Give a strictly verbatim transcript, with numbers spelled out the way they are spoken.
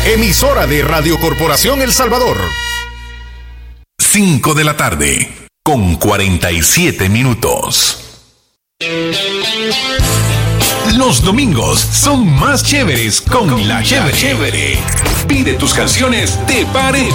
emisora de Radio Corporación El Salvador. cinco de la tarde, con cuarenta y siete minutos. Los domingos son más chéveres con, con la chévere. chévere. Pide tus canciones de pared.